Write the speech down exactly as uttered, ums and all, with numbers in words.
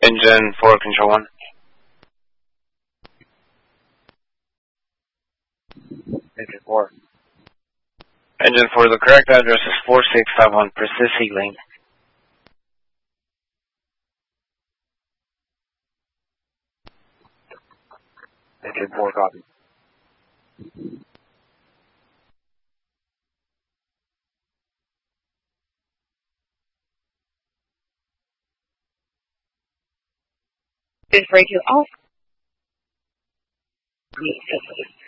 Engine four, Control one. Engine four. Engine four, the correct address is four six five one Persissi Lane. Engine four, copy. Is radio off?